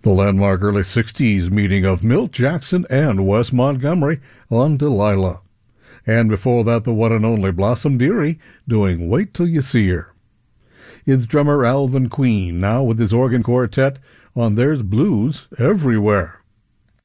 The landmark early 60s meeting of Milt Jackson and Wes Montgomery on Delilah. And before that, the one and only Blossom Dearie doing Wait Till You See Her. It's drummer Alvin Queen now with his organ quartet on There's Blues Everywhere.